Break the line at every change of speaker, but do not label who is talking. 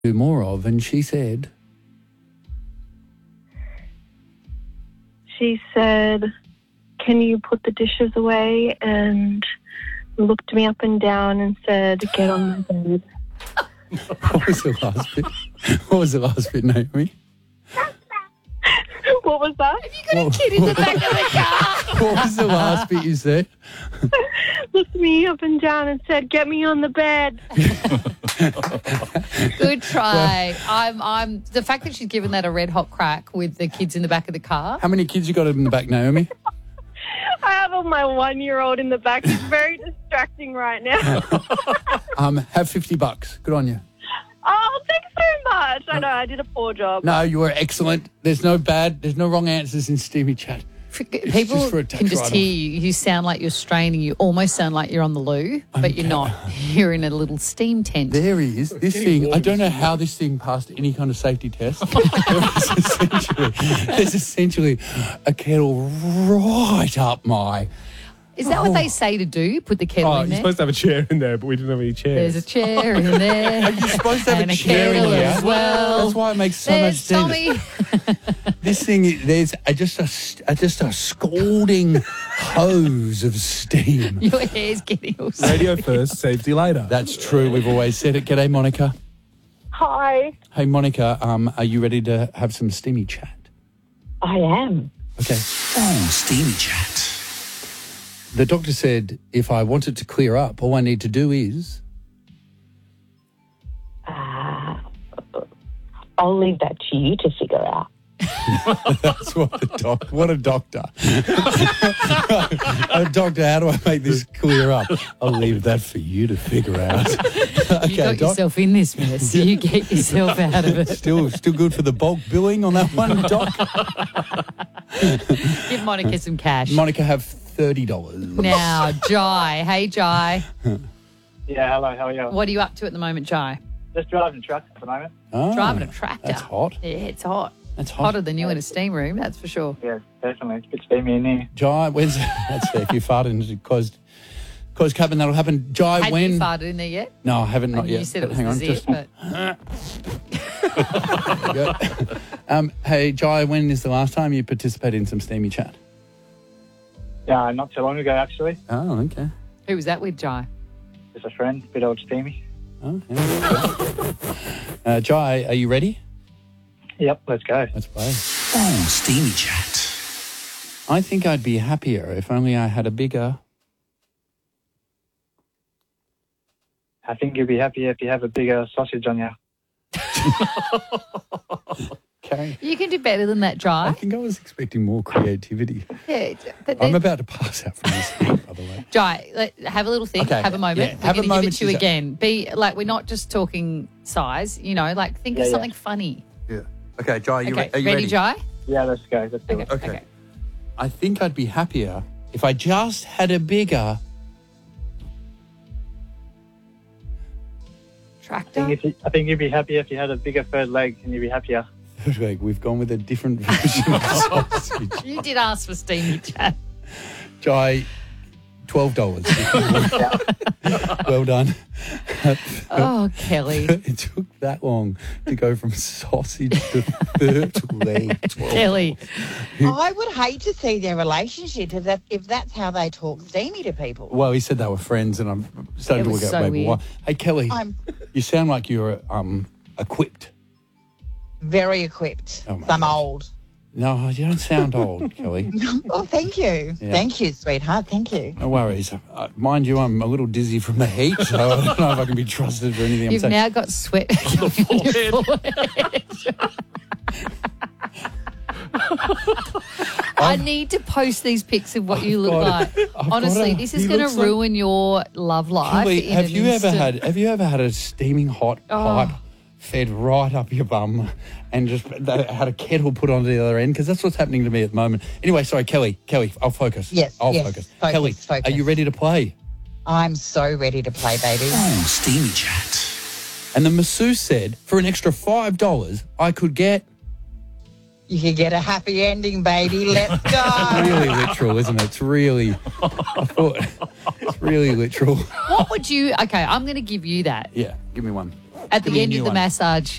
do more of, and she said,
can you put the dishes away? And looked me up and down and said, get on my bed.
what was the last bit? What was the last bit, Naomi?
What was that?
Have you got a kid in the back of the car?
What was the last bit you said?
Looked me up and down and said, get me on the bed.
Good try. I'm the fact that she's given that a red hot crack with the kids in the back of the car.
How many kids you got in the back, Naomi?
I have my 1-year-old in the back. He's very distracting right now.
Have $50. Good on you.
Oh, thanks so much. I know, I did a poor job.
No, you were excellent. There's no wrong answers in Steamy Chat.
People can just hear you. You sound like you're straining. You almost sound like you're on the loo, but you're not. You're in a little steam tent.
There he is. This thing, I don't know how this thing passed any kind of safety test. There's essentially a kettle right up my...
Is that what they say to do? Put the kettle in
You're
there?
supposed to have a chair in there, but we didn't have any chairs.
There's a chair in there.
You're supposed to have
and
a chair in
kettle
here.
as well.
That's why it makes so
There's
much sense.
Tommy.
This thing, there's just a scalding hose of steam.
Your hair's getting all
Radio first, safety later.
That's true. We've always said it. G'day, Monica.
Hi.
Hey, Monica, are you ready to have some steamy chat?
I am.
Okay.
Oh, steamy chat.
The doctor said if I want it to clear up, all I need to do is...
I'll leave that to you to figure out.
That's what what a doctor. Doctor, how do I make this clear up? I'll leave that for you to figure out.
You got yourself in this mess. You get yourself out of it.
Still good for the bulk billing on that one, Doc?
Give Monica some cash.
Monica, have $30.
Now, Jai. Hey, Jai.
Yeah, hello, how are you?
What are you up to at the moment, Jai?
Just driving a truck at the moment.
Oh,
Driving a tractor.
That's hot.
Yeah, it's hot.
That's hot.
Hotter than you in a steam room, that's for sure.
Yeah, definitely. It's a bit steamy in here.
Jai, when's... That's fair. If you farted, it caused cabin, that'll happen. Jai,
Have
when...
you farted in there yet?
No, I haven't, not
You
yet.
said it was
hang on,
the zip, but...
Hey, Jai, when is the last time you participated in some steamy chat?
Yeah, not too long ago, actually.
Oh, okay.
Who was that with, Jai?
Just a friend, bit old steamy.
Oh, yeah. Jai, are you ready?
Yep, let's go.
Let's play.
Oh, steamy chat.
I think I'd be happier if only I had a bigger...
I think you'll be happier if you have a bigger sausage on you.
Okay.
You can do better than that,
I
Jai.
think I was expecting more creativity.
Yeah, but
I'm about to pass out from this, by the way.
Jai, have a little think.
Okay,
Have a moment.
yeah,
We're
have a
going to give it
moment
to you
to-
again. Be like, we're not just talking size. You know, like think of
Yeah, yeah.
something funny.
Yeah. Okay, Jai, are you
Okay,
ready?
Jai?
Yeah, let's go. Let's do it.
Okay. I think I'd be happier if I just had a bigger...
Tractor.
I think you'd be happier if you had a bigger third leg, and you'd be happier.
Third leg. We've gone with a different version of sausage.
You did ask for steamy chat.
Jai, $12. Well done.
Oh, Kelly.
It took that long to go from sausage to third leg.
Kelly.
I would hate to see their relationship if that's how they talk steamy to people.
Well, he said they were friends, and I'm starting
It
to
was
work
so
out maybe why.
weird.
Hey, Kelly,
I'm
you sound like you're equipped.
very equipped.
Oh, my
I'm
gosh.
old.
No, you don't sound old, Kelly.
Oh, thank you.
Yeah.
Thank you, sweetheart. Thank you.
No worries. Mind you, I'm a little dizzy from the heat, so I don't know if I can be trusted for anything I'm
You've
saying.
now got sweat on your forehead. I need to post these pics of what you look
got it.
like.
I've
Honestly,
got
this
it.
is
He
going to
looks like-
ruin your love life.
Kelly,
in
have
an
you ever
instant.
had a steaming hot pipe fed right up your bum and just had a kettle put onto the other end? Because that's what's happening to me at the moment. Anyway, sorry, Kelly, I'll focus.
Yes,
I'll
yes.
focus.
Focus,
Kelly,
focus.
are you ready to play?
I'm so ready to play, baby.
Oh, steamy chat.
And the masseuse said for an extra $5, I could get...
You could get a happy ending, baby. Let's go.
Really literal, isn't it? It's really... I thought it's really literal.
What would you... Okay, I'm going to give you that.
Yeah, give me one.
At
Give
the
me a
end
new
of the
one.
massage,